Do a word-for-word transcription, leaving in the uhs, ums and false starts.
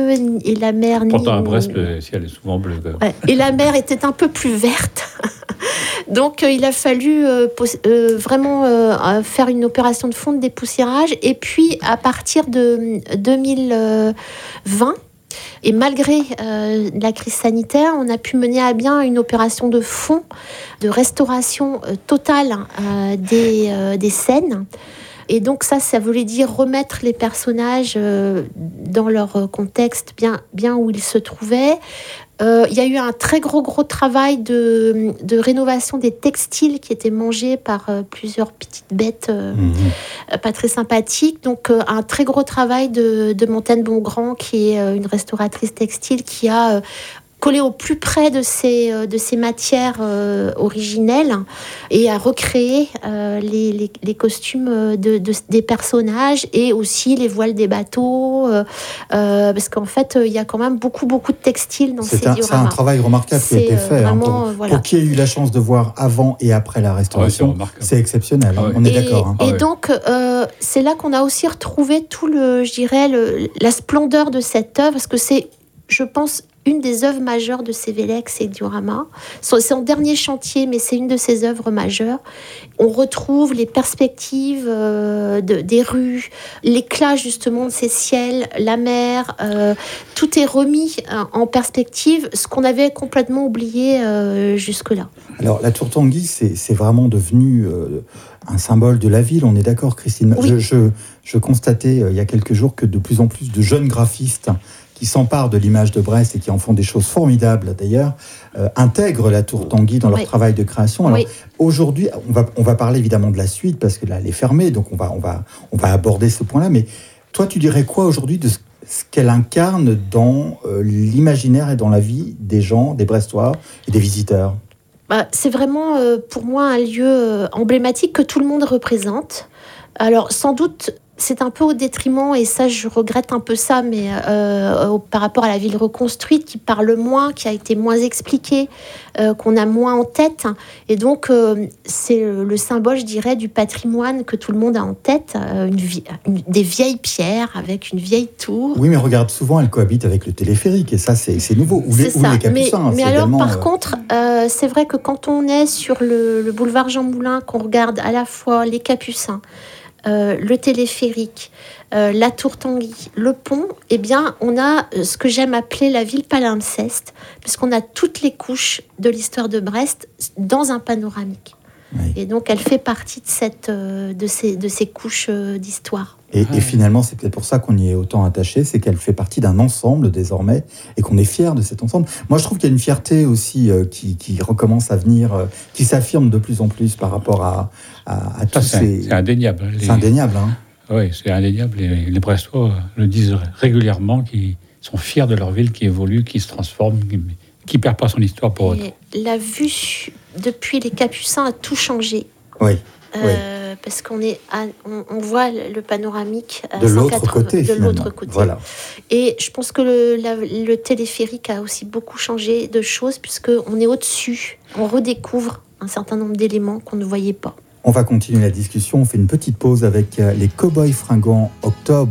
bleu et la mer... Pourtant, ni... à Brest, le ciel est souvent bleu. Ouais, et la mer était un peu plus verte. Donc, euh, il a fallu euh, pos- euh, vraiment euh, faire une opération de fond de dépoussiérage. Et puis, à partir de deux mille vingt, et malgré euh, la crise sanitaire, on a pu mener à bien une opération de fond, de restauration euh, totale euh, des, euh, des scènes. Et donc ça, ça voulait dire remettre les personnages euh, dans leur contexte, bien, bien où ils se trouvaient. Euh, il y a eu un très gros, gros travail de, de rénovation des textiles qui étaient mangés par euh, plusieurs petites bêtes euh, mmh. pas très sympathiques. Donc euh, un très gros travail de, de Montaigne Bongrand, qui est euh, une restauratrice textile, qui a... Euh, collé au plus près de ces, de ces matières euh, originelles et à recréer euh, les, les, les costumes de, de, des personnages et aussi les voiles des bateaux, euh, euh, parce qu'en fait, il y a quand même beaucoup, beaucoup de textiles dans c'est ces un, dioramas. C'est un travail remarquable qui a été fait. Vraiment, hein, pour, voilà. pour qui a eu la chance de voir avant et après la restauration, ouais, c'est, c'est exceptionnel, ah, ouais. On est et, d'accord. Hein. Et ah, ouais. donc, euh, c'est là qu'on a aussi retrouvé tout le, je dirais, le, la splendeur de cette œuvre, parce que c'est, je pense, une des œuvres majeures de Sévélec, c'est Diorama. C'est son dernier chantier, mais c'est une de ses œuvres majeures. On retrouve les perspectives euh, de, des rues, l'éclat justement de ces ciels, la mer. Euh, tout est remis euh, en perspective, ce qu'on avait complètement oublié euh, jusque-là. Alors, la Tour Tanguy, c'est, c'est vraiment devenu euh, un symbole de la ville. On est d'accord, Christine ? Oui. Je, je, je constatais euh, il y a quelques jours que de plus en plus de jeunes graphistes qui s'emparent de l'image de Brest et qui en font des choses formidables d'ailleurs, euh, intègrent la Tour Tanguy dans leur oui. travail de création. Alors, oui. Aujourd'hui, on va, on va parler évidemment de la suite, parce que là, elle est fermée, donc on va, on va, on va aborder ce point-là. Mais toi, tu dirais quoi aujourd'hui de ce, ce qu'elle incarne dans euh, l'imaginaire et dans la vie des gens, des Brestois et des visiteurs ? Bah, c'est vraiment, euh, pour moi, un lieu euh, emblématique que tout le monde représente. Alors, sans doute... c'est un peu au détriment, et ça je regrette un peu ça, mais euh, par rapport à la ville reconstruite qui parle moins, qui a été moins expliquée, euh, qu'on a moins en tête. Et donc euh, c'est le symbole, je dirais, du patrimoine que tout le monde a en tête, euh, une vie, une, des vieilles pierres avec une vieille tour. Oui, mais regarde, souvent elle cohabite avec le téléphérique, et ça c'est, c'est nouveau. Ou les, c'est ou ça. les capucins. Mais, mais alors également, par euh... contre, euh, c'est vrai que quand on est sur le, le boulevard Jean Moulin, qu'on regarde à la fois les capucins, Euh, le téléphérique, euh, la tour Tanguy, le pont, eh bien, on a euh, ce que j'aime appeler la ville palimpseste, puisqu'on a toutes les couches de l'histoire de Brest dans un panoramique. Oui. Et donc, elle fait partie de, cette, euh, de, ces, de ces couches euh, d'histoire. Et, et finalement, c'est peut-être pour ça qu'on y est autant attaché, c'est qu'elle fait partie d'un ensemble désormais, et qu'on est fier de cet ensemble. Moi, je trouve qu'il y a une fierté aussi euh, qui, qui recommence à venir, euh, qui s'affirme de plus en plus par rapport à, à, à tous ça, c'est, ces... c'est indéniable. C'est les... indéniable, hein. Oui, c'est indéniable. Les, les Brestois le disent régulièrement, qu'ils sont fiers de leur ville qui évolue, qui se transforme, qui ne perd pas son histoire pour autant. La vue depuis les Capucins a tout changé. Oui. Euh, oui. Parce qu'on est à, on, on voit le panoramique de l'autre côté, de l'autre côté. Voilà. Et je pense que le, la, le téléphérique a aussi beaucoup changé de choses, puisque on est au-dessus, on redécouvre un certain nombre d'éléments qu'on ne voyait pas. On va continuer la discussion. On fait une petite pause avec les Cowboys Fringants, Octobre.